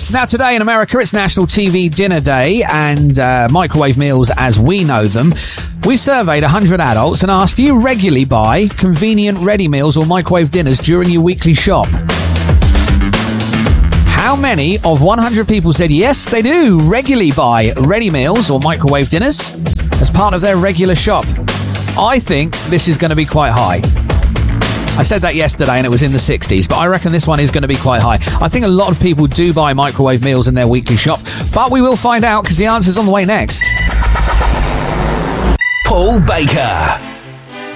Now, today in America, it's National TV Dinner Day and microwave meals as we know them. We've surveyed 100 adults and asked, do you regularly buy convenient ready meals or microwave dinners during your weekly shop? How many of 100 people said yes, they do regularly buy ready meals or microwave dinners as part of their regular shop? I think this is going to be quite high. I said that yesterday and it was in the 60s, but I reckon this one is going to be quite high. I think a lot of people do buy microwave meals in their weekly shop, but we will find out because the answer's on the way next. Paul Baker.